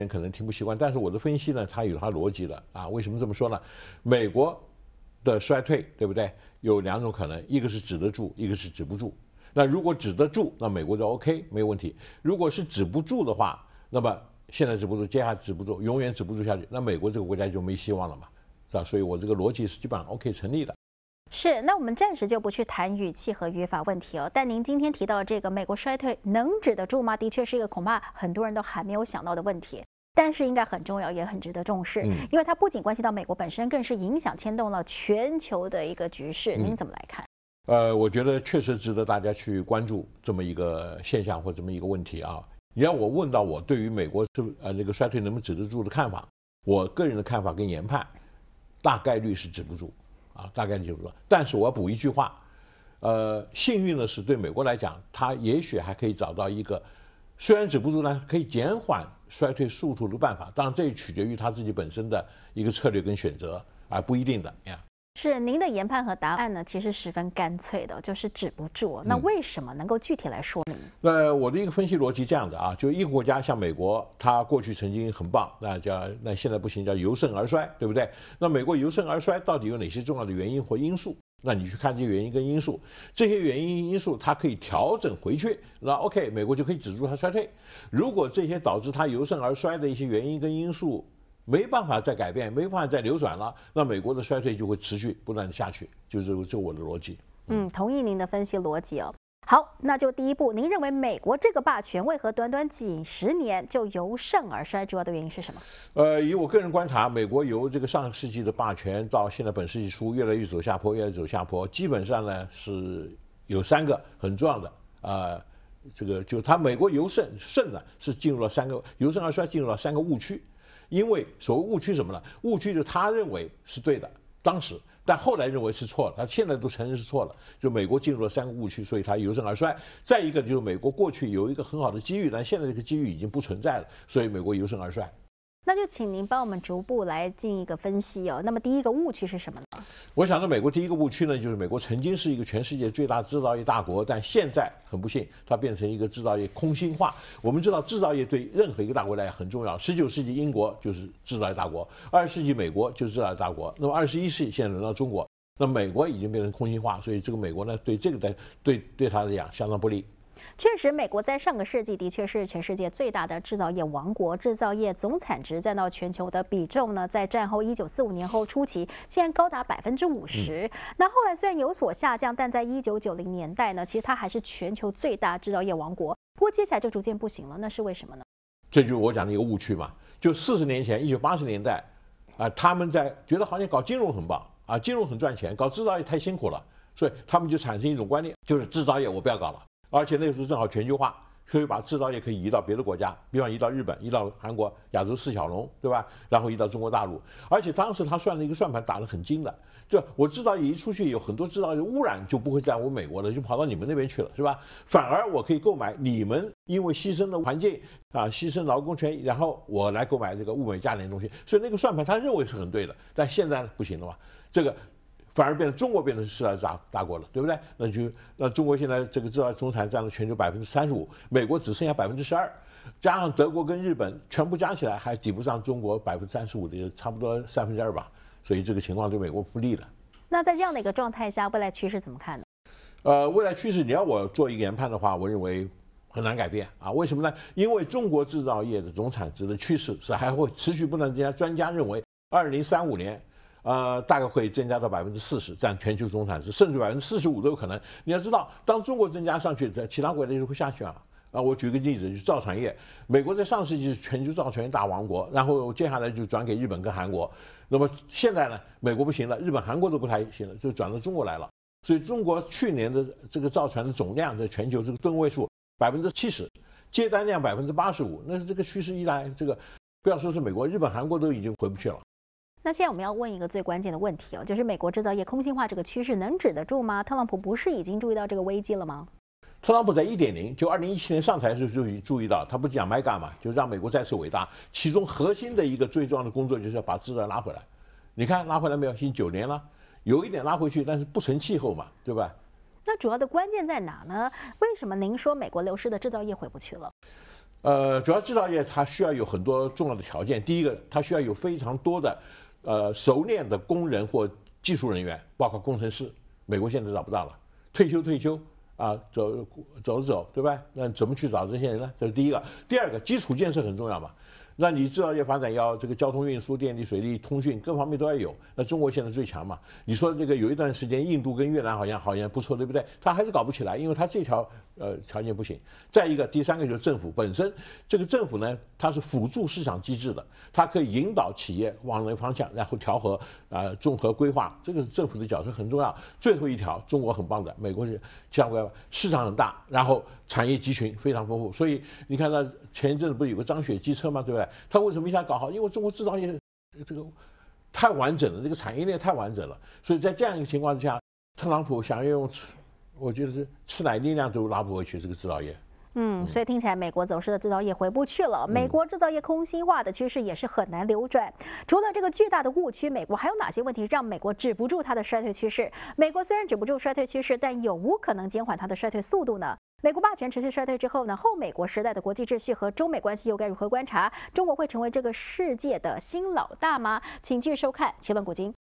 可能听不习惯，但是我的分析呢，它有它逻辑的啊。为什么这么说呢？美国的衰退，对不对？有两种可能，一个是止得住，一个是止不住。那如果止得住，那美国就 OK 没有问题；如果是止不住的话，那么现在止不住，接下来止不住，永远止不住下去，那美国这个国家就没希望了嘛，是吧？所以我这个逻辑是基本上 OK 成立的。 是，那我们暂时就不去谈语气和语法问题哦。但您今天提到这个美国衰退能止得住吗？的确是一个恐怕很多人都还没有想到的问题。但是应该很重要，也很值得重视，因为它不仅关系到美国本身，更是影响牵动了全球的一个局势。您怎么来看？ 我觉得确实值得大家去关注这么一个现象或这么一个问题啊。你要我问到我对于美国这个衰退能不能止得住的看法，我个人的看法跟研判，大概率是止不住啊，大概率止不住。但是我要补一句话，幸运的是对美国来讲，它也许还可以找到一个虽然止不住呢，可以减缓衰退速度的办法。当然，这也取决于他自己本身的一个策略跟选择，而不一定的呀。 是您的研判和答案呢，其实十分干脆的，就是止不住。那为什么能够具体来说明？ 那我的一个分析逻辑这样的啊，就一个国家像美国，它过去曾经很棒，那现在不行，叫由盛而衰，对不对？那美国由盛而衰到底有哪些重要的原因或因素？那你去看这些原因跟因素，这些原因因素它可以调整回去，那 OK， 美国就可以止住它衰退。如果这些导致它由盛而衰的一些原因跟因素没办法再改变，没办法再扭转了，那美国的衰退就会持续不断的下去，就是我的逻辑。 同意您的分析逻辑哦。好，那就第一步，您认为美国这个霸权为何短短几十年就由盛而衰？主要的原因是什么？ 以我个人观察，美国由这个上个世纪的霸权到现在本世纪初越来越走下坡，越来越走下坡，基本上呢是有三个很重要的这个就它美国由盛呢是进入了由盛而衰进入了三个误区。因为所谓误区什么呢？误区就是他认为是对的，当时，但后来认为是错了，他现在都承认是错了。就美国进入了三个误区，所以它由盛而衰。再一个就是美国过去有一个很好的机遇，但现在这个机遇已经不存在了，所以美国由盛而衰。 那就请您帮我们逐步来进一个分析哦。那么第一个误区是什么呢？ 我想呢，美国第一个误区呢，就是美国曾经是一个全世界最大制造业大国，但现在很不幸，它变成一个制造业空心化。我们知道制造业对任何一个大国来讲很重要。19世纪英国就是制造业大国，20世纪美国就是制造业大国，那么21世纪现在轮到中国，那美国已经变成空心化，所以这个美国呢，对这个对它来讲相当不利。 确实，美国在上个世纪的确是全世界最大的制造业王国，制造业总产值占到全球的比重呢，在战后1945年后初期竟然高达50%。那后来虽然有所下降，但在1990年代呢，其实它还是全球最大制造业王国。不过接下来就逐渐不行了，那是为什么呢？ 这就是我讲的一个误区嘛。就40年前，1980年代，他们在觉得好像搞金融很棒啊，金融很赚钱，搞制造业太辛苦了，所以他们就产生一种观念，就是制造业我不要搞了。而且那个时候正好全球化，所以把制造业可以移到别的国家，比方移到日本，移到韩国，亚洲四小龙，对吧？然后移到中国大陆。而且当时他算了一个算盘，打得很精的，就我制造业一出去，有很多制造业污染就不会在我美国了，就跑到你们那边去了，是吧？反而我可以购买你们因为牺牲的环境牺牲劳工权益，然后我来购买这个物美价廉的东西。所以那个算盘他认为是很对的，但现在呢不行了嘛，这个。反而中国变成制造业大国了，对不对？那中国现在这个制造业总产占了全球35%，美国只剩下12%，加上德国跟日本全部加起来还抵不上中国35%的，差不多2%吧。所以这个情况对美国不利的。 那在这样的一个状态下，未来趋势怎么看呢？ 未来趋势你要我做一个研判的话，我认为很难改变啊。为什么呢？因为中国制造业的总产值的趋势是还会持续不断增加。专家认为，2035年。大概会增加到40%，占全球总产值，甚至45%都有可能。你要知道，当中国增加上去，其他国家就会下去啊。我举个例子，就是造船业，美国在上世纪是全球造船业大王国，然后接下来就转给日本跟韩国。那么现在呢，美国不行了，日本、韩国都不太行了，就转到中国来了。所以中国去年的这个造船的总量在全球这个吨位数70%，接单量85%，那这个趋势一来，这个不要说是美国，日本、韩国都已经回不去了。 那现在我们要问一个最关键的问题哦，就是美国制造业空心化这个趋势能止得住吗？特朗普不是已经注意到这个危机了吗？ 特朗普在1.0，就2017年上台时就注意到，他不是讲 MAGA 嘛，就让美国再次伟大。其中核心的一个最重要的工作就是要把制造业拉回来。你看拉回来没有？已经9年了，有一点拉回去，但是不成气候嘛，对吧？ 那主要的关键在哪呢？为什么您说美国流失的制造业回不去了？ 主要制造业它需要有很多重要的条件。第一个，它需要有非常多的熟练的工人或技术人员，包括工程师。美国现在找不到了，退休啊，走，对吧？那怎么去找这些人呢？这是第一个。第二个，基础建设很重要嘛。那你制造业发展要这个交通运输、电力、水利、通讯各方面都要有。那中国现在最强嘛？你说这个有一段时间印度跟越南好像不错，对不对？它还是搞不起来，因为它这条条件不行。再一个，第三个就是政府本身，这个政府呢，它是辅助市场机制的，它可以引导企业往那个方向，然后调和综合规划，这个政府的角色很重要。最后一条，中国很棒的，美国是相关市场很大，然后产业集群非常丰富，所以你看到前一阵子不是有个张雪机车吗？对不对？他为什么一下搞好？因为中国制造业这个太完整了，这个产业链太完整了，所以在这样一个情况之下，特朗普想要用，我觉得是吃奶力量都拉不回去这个制造业。 所以听起来美国走势的制造业回不去了，美国制造业空心化的趋势也是很难流转。除了这个巨大的误区，美国还有哪些问题让美国止不住它的衰退趋势？美国虽然止不住衰退趋势，但有无可能减缓它的衰退速度呢？美国霸权持续衰退之后呢，后美国时代的国际秩序和中美关系又该如何观察？中国会成为这个世界的新老大吗？请继续收看《奇论古今》。